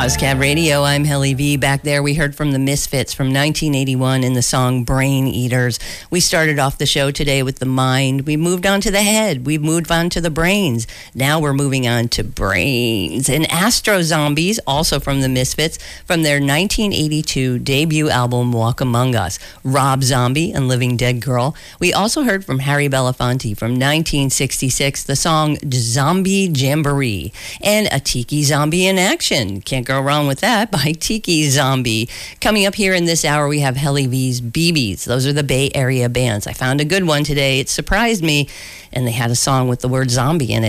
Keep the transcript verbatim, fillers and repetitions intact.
Buzzcat Radio, I'm Helly V. Back there, we heard from the Misfits from nineteen eighty-one in the song Brain Eaters. We started off the show today with the mind. We moved on to the head. We've moved on to the brains. Now we're moving on to brains. And Astro Zombies, also from the Misfits, from their nineteen eighty-two debut album Walk Among Us. Rob Zombie and Living Dead Girl. We also heard from Harry Belafonte from nineteen sixty-six, the song Zombie Jamboree. And a Tiki Zombie in Action. Can't go wrong with that, by Tiki Zombie. Coming up here in this hour, we have Helly V's B Bs. Those are the Bay Area bands. I found a good one today. It surprised me, and they had a song with the word zombie in it.